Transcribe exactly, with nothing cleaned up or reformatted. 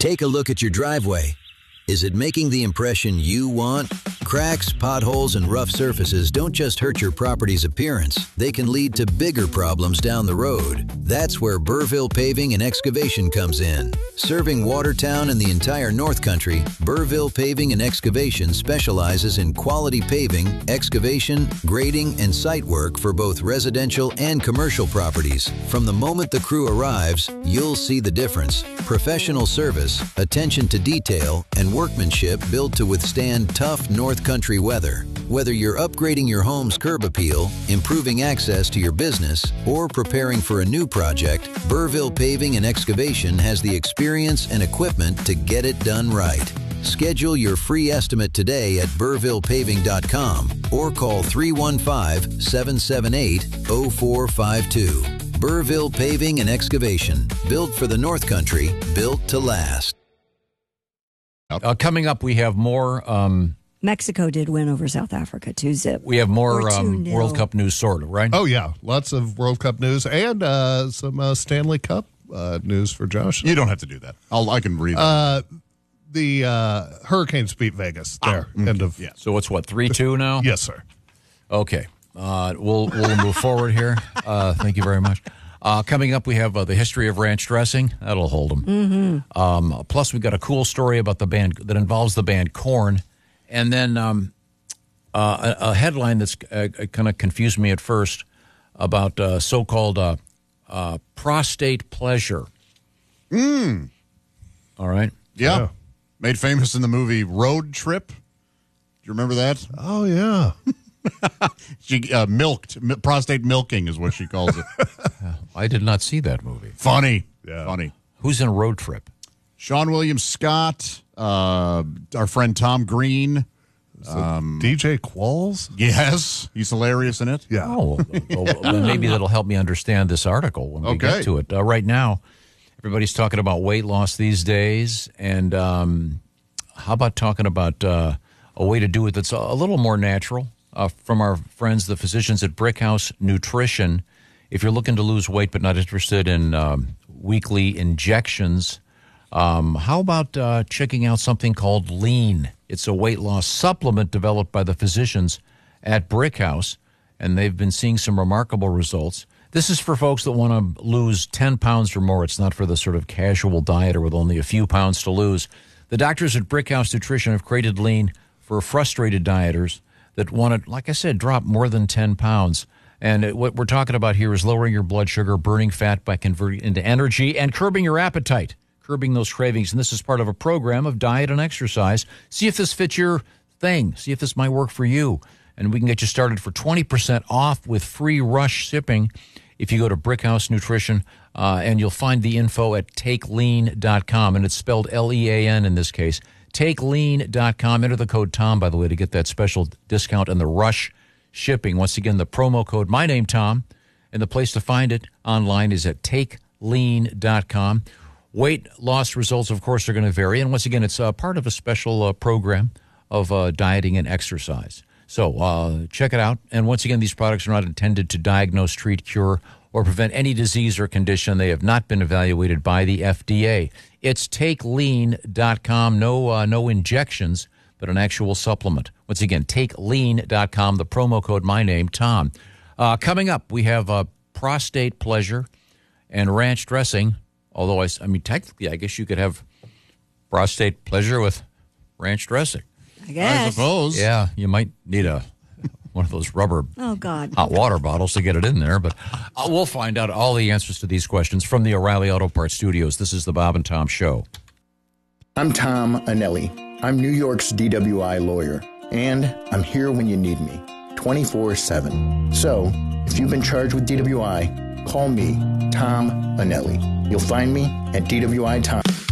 Take a look at your driveway. Is it making the impression you want? Cracks, potholes, and rough surfaces don't just hurt your property's appearance. They can lead to bigger problems down the road. That's where Burville Paving and Excavation comes in. Serving Watertown and the entire North Country, Burville Paving and Excavation specializes in quality paving, excavation, grading, and site work for both residential and commercial properties. From the moment the crew arrives, you'll see the difference. Professional service, attention to detail, and workmanship built to withstand tough North Country weather. Whether you're upgrading your home's curb appeal, improving access to your business, or preparing for a new project, Burville Paving and Excavation has the experience and equipment to get it done right. Schedule your free estimate today at burville paving dot com or call three one five, seven seven eight, zero four five two. Burville Paving and Excavation, built for the North Country, built to last. Uh, coming up, we have more. Um, Mexico did win over South Africa, two zip. We have more um, World Cup news, sort of, right? Oh, yeah. Lots of World Cup news and uh, some uh, Stanley Cup uh, news for Josh. You don't have to do that. I'll, I can read it. Uh, the uh, Hurricanes beat Vegas there. Ah, End of. Yeah. So it's what, three two now? Yes, sir. Okay. Uh, we'll, we'll move forward here. Uh, thank you very much. Uh, coming up, we have uh, the history of ranch dressing. That'll hold them. Mm-hmm. Um, plus, we've got a cool story about the band that involves the band Korn. And then um, uh, a, a headline that's uh, kind of confused me at first about uh, so-called uh, uh, prostate pleasure. Mm. All right. Yeah. Yeah. Made famous in the movie Road Trip. Do you remember that? Oh, yeah. She uh, milked. M- prostate milking is what she calls it. I did not see that movie. Funny. Yeah. Funny. Who's in Road Trip? Sean William Scott, uh, our friend Tom Green. Um, D J Qualls? Yes. He's hilarious in it. Yeah. Oh, well, well, maybe that'll help me understand this article when we Okay. get to it. Uh, right now, everybody's talking about weight loss these days. And um, how about talking about uh, a way to do it that's a little more natural? Uh, from our friends, the physicians at Brickhouse Nutrition. If you're looking to lose weight but not interested in um, weekly injections, um, how about uh, checking out something called Lean? It's a weight loss supplement developed by the physicians at Brickhouse, and they've been seeing some remarkable results. This is for folks that want to lose ten pounds or more. It's not for the sort of casual dieter with only a few pounds to lose. The doctors at Brickhouse Nutrition have created Lean for frustrated dieters that want to, like I said, drop more than ten pounds. And it, what we're talking about here is lowering your blood sugar, burning fat by converting it into energy, and curbing your appetite, curbing those cravings. And this is part of a program of diet and exercise. See if this fits your thing. See if this might work for you. And we can get you started for twenty percent off with free rush shipping if you go to Brickhouse Nutrition, uh, and you'll find the info at take lean dot com. And it's spelled L E A N in this case. take lean dot com. Enter the code Tom, by the way, to get that special discount and the rush shipping. Once again, the promo code, my name, Tom, and the place to find it online is at take lean dot com. Weight loss results, of course, are going to vary. And once again, it's uh, part of a special uh, program of uh, dieting and exercise. So uh, check it out. And once again, these products are not intended to diagnose, treat, cure, or prevent any disease or condition. They have not been evaluated by the F D A. It's take lean dot com. No, uh, no injections, but an actual supplement. Once again, take lean dot com. The promo code, my name, Tom. Uh, coming up, we have uh, prostate pleasure and ranch dressing. Although, I, I mean, technically, I guess you could have prostate pleasure with ranch dressing. I guess. I suppose. Yeah, you might need a one of those rubber Oh, God. hot water bottles to get it in there. But uh, we'll find out all the answers to these questions from the O'Reilly Auto Parts Studios. This is the Bob and Tom Show. I'm Tom Anelli. I'm New York's D W I lawyer, and I'm here when you need me, twenty-four seven. So, if you've been charged with D W I, call me, Tom Anelli. You'll find me at D W I Tom.